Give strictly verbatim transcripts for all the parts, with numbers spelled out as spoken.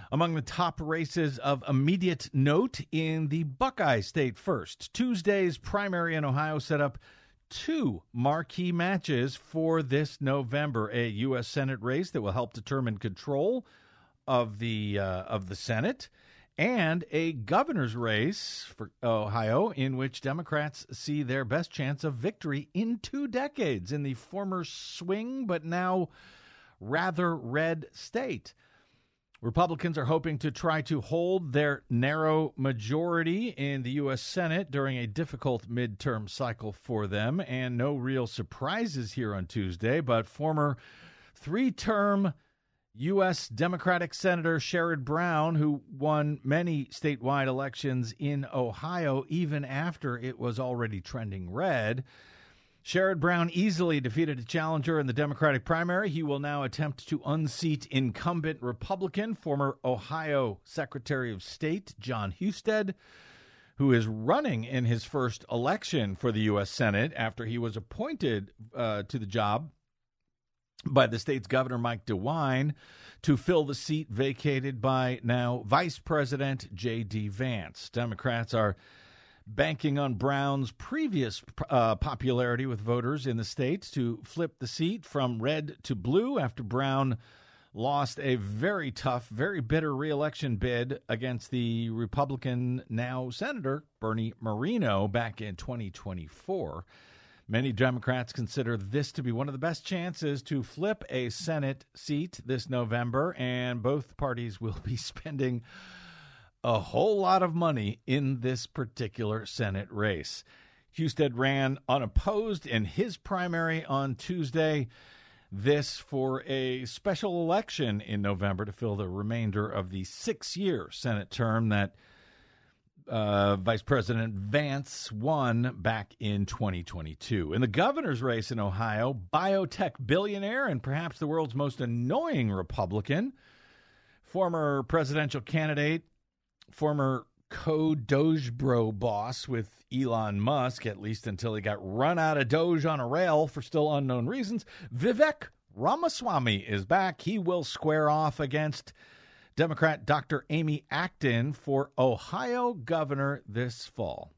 Among the top races of immediate note in the Buckeye State First, Tuesday's primary in Ohio set up two marquee matches for this November. A U S Senate race that will help determine control of the uh, of the Senate, and a governor's race for Ohio in which Democrats see their best chance of victory in two decades in the former swing but now rather red state. Republicans are hoping to try to hold their narrow majority in the U S Senate during a difficult midterm cycle for them, and no real surprises here on Tuesday, but former three-term U S Democratic Senator Sherrod Brown, who won many statewide elections in Ohio even after it was already trending red. Sherrod Brown easily defeated a challenger in the Democratic primary. He will now attempt to unseat incumbent Republican, former Ohio Secretary of State Jon Husted, who is running in his first election for the U S Senate after he was appointed uh, to the job by the state's Governor Mike DeWine to fill the seat vacated by now Vice President J D. Vance. Democrats are banking on Brown's previous uh, popularity with voters in the state to flip the seat from red to blue after Brown lost a very tough, very bitter reelection bid against the Republican now Senator Bernie Moreno back in twenty twenty-four. Many Democrats consider this to be one of the best chances to flip a Senate seat this November, and both parties will be spending a whole lot of money in this particular Senate race. Husted ran unopposed in his primary on Tuesday. This for a special election in November to fill the remainder of the six-year Senate term that uh, Vice President Vance won back in twenty twenty-two. In the governor's race in Ohio, biotech billionaire and perhaps the world's most annoying Republican, former presidential candidate, former co-Dogebro boss with Elon Musk, at least until he got run out of Doge on a rail for still unknown reasons, Vivek Ramaswamy is back. He will square off against Democrat Doctor Amy Acton for Ohio governor this fall.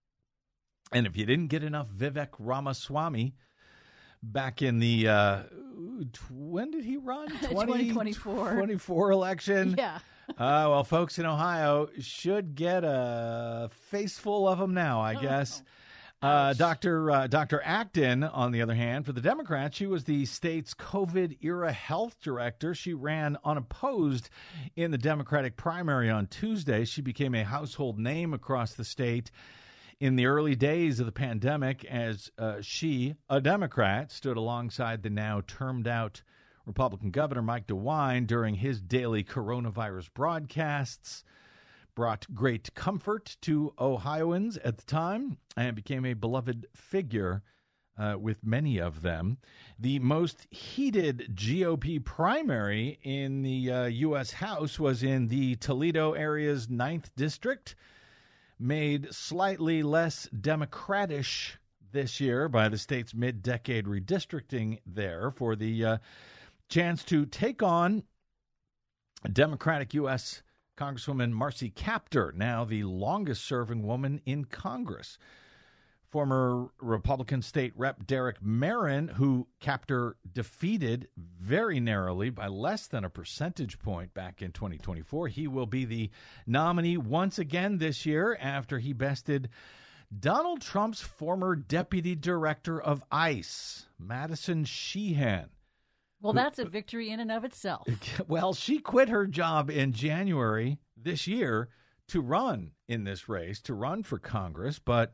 And if you didn't get enough Vivek Ramaswamy back in the, uh, when did he run? twenty twenty-four twenty-four election. Yeah. Uh, well, folks in Ohio should get a face full of them now, I guess. Uh, Doctor Uh, Doctor Acton, on the other hand, for the Democrats, she was the state's COVID-era health director. She ran unopposed in the Democratic primary on Tuesday. She became a household name across the state in the early days of the pandemic as uh, she, a Democrat, stood alongside the now termed-out Republican Governor Mike DeWine during his daily coronavirus broadcasts, brought great comfort to Ohioans at the time, and became a beloved figure uh, with many of them. The most heated G O P primary in the uh, U S House was in the Toledo area's ninth District, made slightly less Democratish this year by the state's mid-decade redistricting there for the uh, chance to take on Democratic U S Congresswoman Marcy Kaptur, now the longest-serving woman in Congress. Former Republican State Rep Derek Marin, who Kaptur defeated very narrowly by less than a percentage point back in twenty twenty-four. He will be the nominee once again this year after he bested Donald Trump's former deputy director of ICE, Madison Sheehan. Well, that's a victory in and of itself. Well, she quit her job in January this year to run in this race, to run for Congress. But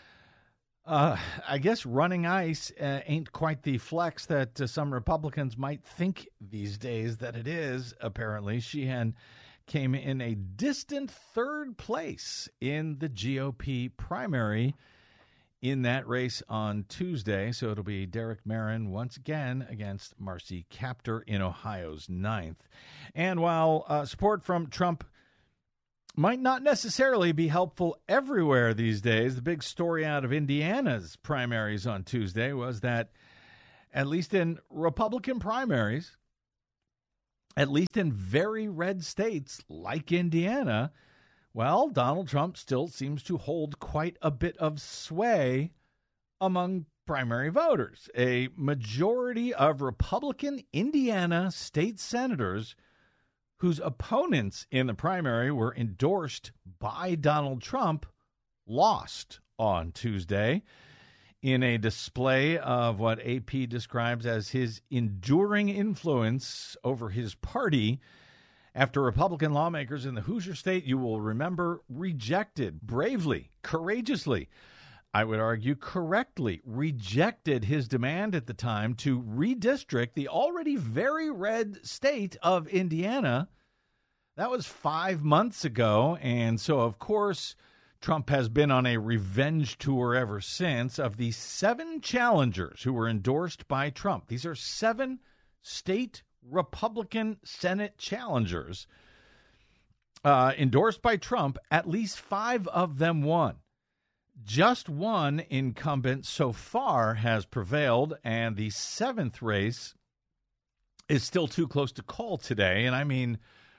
uh, I guess running ICE uh, ain't quite the flex that uh, some Republicans might think these days that it is, apparently. Sheehan came in a distant third place in the G O P primary in that race on Tuesday. So it'll be Derek Marin once again against Marcy Kaptur in Ohio's ninth. And while uh, support from Trump might not necessarily be helpful everywhere these days, the big story out of Indiana's primaries on Tuesday was that, at least in Republican primaries, at least in very red states like Indiana, well, Donald Trump still seems to hold quite a bit of sway among primary voters. A majority of Republican Indiana state senators whose opponents in the primary were endorsed by Donald Trump lost on Tuesday in a display of what A P describes as his enduring influence over his party after Republican lawmakers in the Hoosier State, you will remember, rejected bravely, courageously, I would argue correctly, rejected his demand at the time to redistrict the already very red state of Indiana. That was five months ago, and so, of course, Trump has been on a revenge tour ever since. Of the seven challengers who were endorsed by Trump, these are seven state Republican Senate challengers uh, endorsed by Trump. At least five of them won. Just one incumbent so far has prevailed, and the seventh race is still too close to call today, and I mean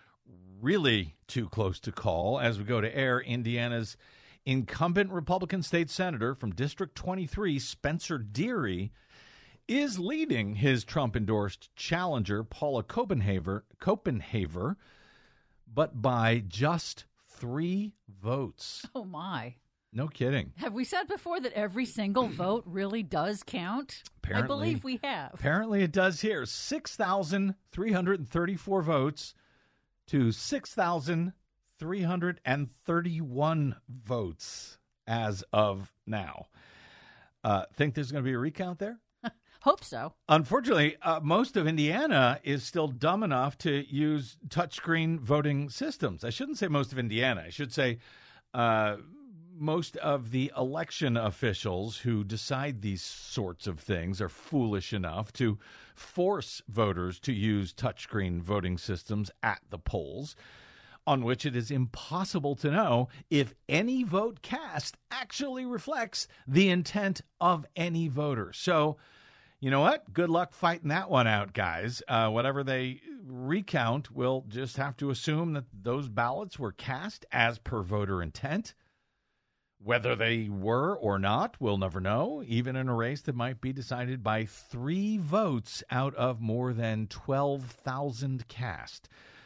really too close to call. As we go to air, Indiana's incumbent Republican state senator from District twenty-three, Spencer Deery, is leading his Trump-endorsed challenger, Paula Copenhaver, Copenhaver, but by just three votes. Oh, my. No kidding. Have we said before that every single vote really does count? Apparently, I believe we have. Apparently it does here. six thousand three hundred thirty-four votes to six thousand three hundred thirty-one votes as of now. Uh, think there's going to be a recount there? Hope so. Unfortunately, uh, most of Indiana is still dumb enough to use touchscreen voting systems. I shouldn't say most of Indiana. I should say uh, most of the election officials who decide these sorts of things are foolish enough to force voters to use touchscreen voting systems at the polls, on which it is impossible to know if any vote cast actually reflects the intent of any voter. So, you know what? Good luck fighting that one out, guys. Uh, whatever they recount, we'll just have to assume that those ballots were cast as per voter intent. Whether they were or not, we'll never know, even in a race that might be decided by three votes out of more than twelve thousand cast.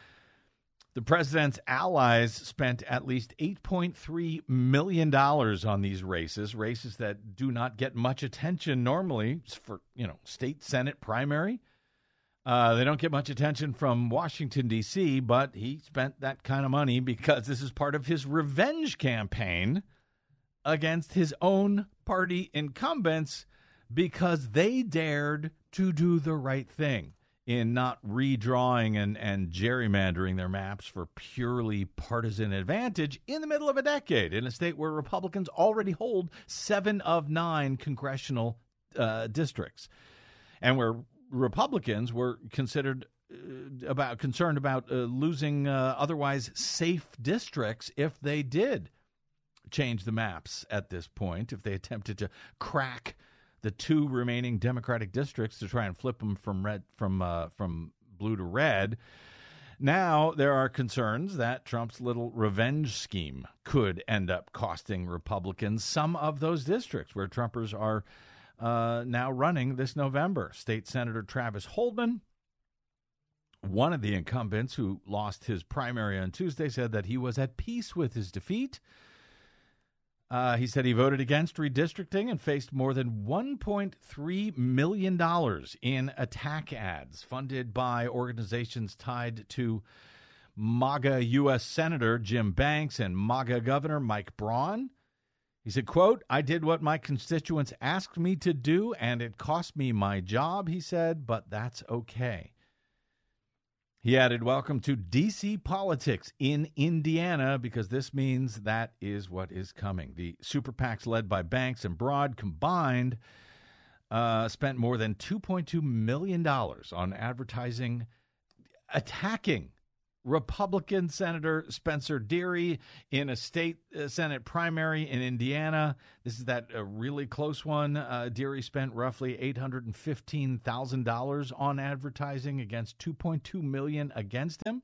The president's allies spent at least eight point three million dollars on these races, races that do not get much attention normally for, you know, state Senate primary. Uh, they don't get much attention from Washington, D C, but he spent that kind of money because this is part of his revenge campaign against his own party incumbents because they dared to do the right thing in not redrawing and, and gerrymandering their maps for purely partisan advantage in the middle of a decade in a state where Republicans already hold seven of nine congressional uh, districts, and where Republicans were considered uh, about concerned about uh, losing uh, otherwise safe districts if they did change the maps at this point, if they attempted to crack the two remaining Democratic districts to try and flip them from red from uh, from blue to red. Now there are concerns that Trump's little revenge scheme could end up costing Republicans some of those districts where Trumpers are uh, now running this November. State Senator Travis Holdman, one of the incumbents who lost his primary on Tuesday, said that he was at peace with his defeat. Uh, he said he voted against redistricting and faced more than one point three million dollars in attack ads funded by organizations tied to MAGA U S Senator Jim Banks and MAGA Governor Mike Braun. He said, quote, "I did what my constituents asked me to do, and it cost me my job," he said, "but that's okay." He added, "Welcome to D C politics in Indiana, because this means that is what is coming." The super PACs led by Banks and Broad combined uh, spent more than two point two million dollars on advertising attacking Republican Senator Spencer Deary in a state uh, Senate primary in Indiana. This is that uh, really close one. Uh, Deary spent roughly eight hundred fifteen thousand dollars on advertising against two point two million dollars against him.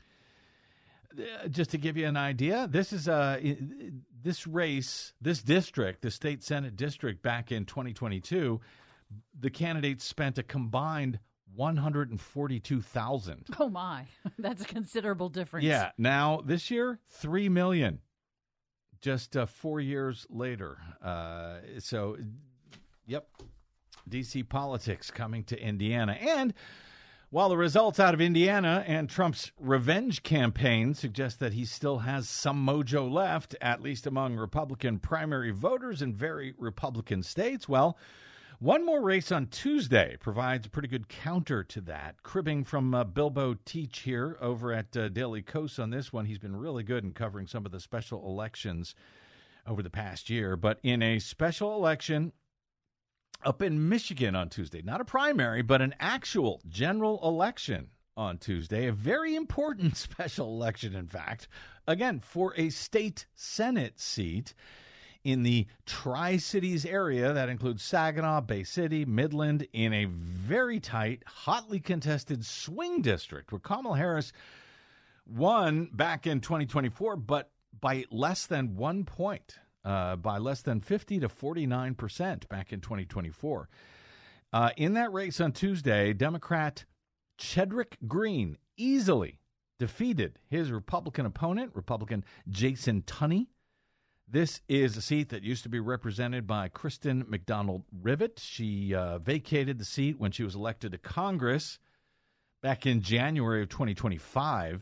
Uh, just to give you an idea, this is uh, this race, this district, the state Senate district back in twenty twenty-two, the candidates spent a combined one hundred forty-two thousand dollars. Oh, my. That's a considerable difference. Yeah. Now, this year, three million dollars, just uh, four years later. Uh, so, yep, D C politics coming to Indiana. And while the results out of Indiana and Trump's revenge campaign suggest that he still has some mojo left, at least among Republican primary voters in very Republican states, well, one more race on Tuesday provides a pretty good counter to that. Cribbing from uh, Bilbo Teach here over at uh, Daily Kos on this one. He's been really good in covering some of the special elections over the past year. But in a special election up in Michigan on Tuesday, not a primary, but an actual general election on Tuesday, a very important special election, in fact, again, for a state Senate seat in the Tri-Cities area. That includes Saginaw, Bay City, Midland, in a very tight, hotly contested swing district where Kamala Harris won back in twenty twenty-four, but by less than one point, uh, by less than fifty to forty-nine percent back in twenty twenty-four. Uh, in that race on Tuesday, Democrat Chedrick Green easily defeated his Republican opponent, Republican Jason Tunney. This is a seat that used to be represented by Kristen McDonald-Rivet. She uh, vacated the seat when she was elected to Congress back in January of twenty twenty-five.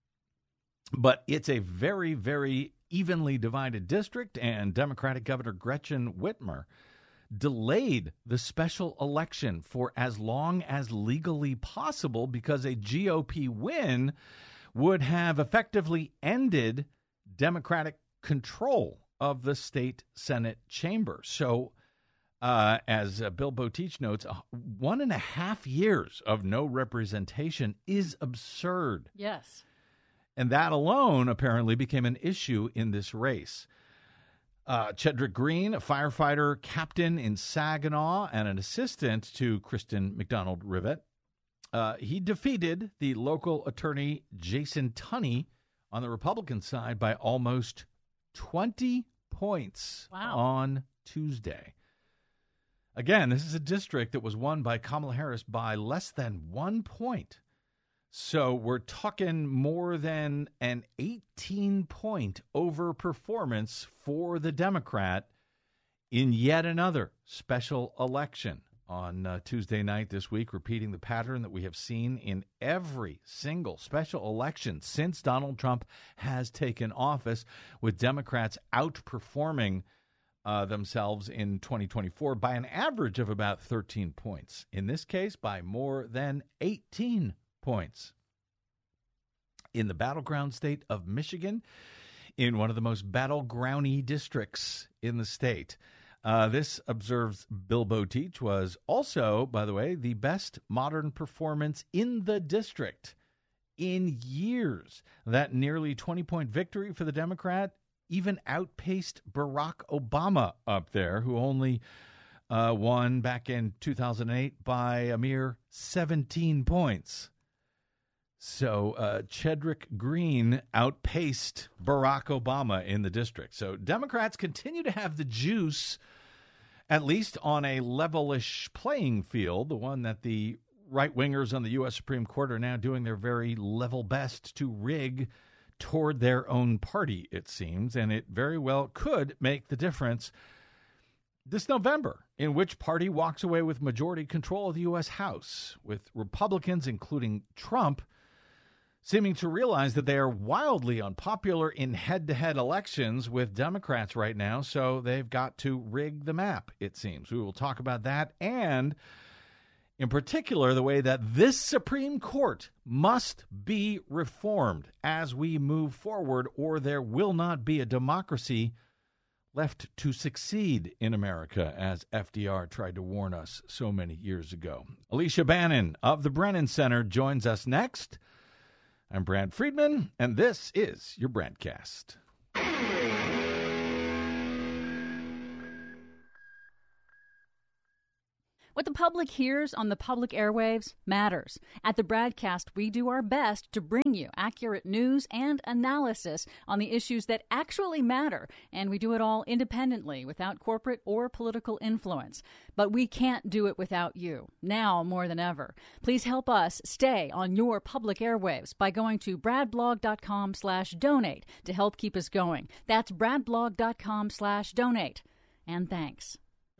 But it's a very, very evenly divided district, and Democratic Governor Gretchen Whitmer delayed the special election for as long as legally possible because a G O P win would have effectively ended Democratic control of the state Senate chamber. So, uh, as uh, Bill Boteach notes, uh, one and a half years of no representation is absurd. Yes. And that alone apparently became an issue in this race. Uh, Chedrick Green, a firefighter captain in Saginaw and an assistant to Kristen McDonald-Rivet, uh, he defeated the local attorney Jason Tunney on the Republican side by almost twenty points wow. on Tuesday. Again, this is a district that was won by Kamala Harris by less than one point. So we're talking more than an eighteen-point overperformance for the Democrat in yet another special election on uh, Tuesday night this week, repeating the pattern that we have seen in every single special election since Donald Trump has taken office, with Democrats outperforming uh, themselves in twenty twenty-four by an average of about thirteen points. In this case, by more than eighteen points. In the battleground state of Michigan, in one of the most battlegroundy districts in the state, Uh, this, observes Bill Boteach, was also, by the way, the best modern performance in the district in years. That nearly twenty-point victory for the Democrat even outpaced Barack Obama up there, who only uh, won back in two thousand eight by a mere seventeen points. So uh, Chedrick Green outpaced Barack Obama in the district. So Democrats continue to have the juice, at least on a levelish playing field, the one that the right-wingers on the U S Supreme Court are now doing their very level best to rig toward their own party, it seems, and it very well could make the difference this November in which party walks away with majority control of the U S House, with Republicans, including Trump, seeming to realize that they are wildly unpopular in head-to-head elections with Democrats right now, so they've got to rig the map, it seems. We will talk about that, and in particular, the way that this Supreme Court must be reformed as we move forward, or there will not be a democracy left to succeed in America, as F D R tried to warn us so many years ago. Alicia Bannon of the Brennan Center joins us next. I'm Brad Friedman, and this is your Bradcast. What the public hears on the public airwaves matters. At the Bradcast, we do our best to bring you accurate news and analysis on the issues that actually matter, and we do it all independently, without corporate or political influence. But we can't do it without you, now more than ever. Please help us stay on your public airwaves by going to bradblog.com slash donate to help keep us going. That's bradblog.com slash donate. And thanks.